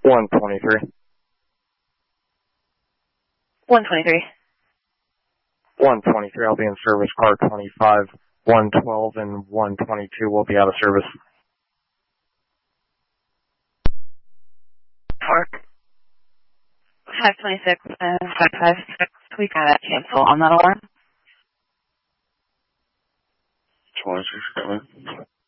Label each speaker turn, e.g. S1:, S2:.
S1: 123.
S2: 123.
S1: 123, I'll be in service. Car 25, 112, and 122 will be out of service.
S2: Park. 526 and 556. We got to cancel on that alarm.
S3: 26,